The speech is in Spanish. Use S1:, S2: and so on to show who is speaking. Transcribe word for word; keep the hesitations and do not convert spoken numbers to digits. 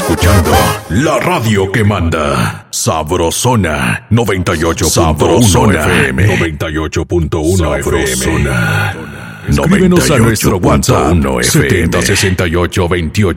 S1: escuchando la radio que manda. Sabrosona noventa y ocho punto uno F M. noventa y ocho punto uno F M. Escríbenos a nuestro WhatsApp setenta sesenta y ocho veintiocho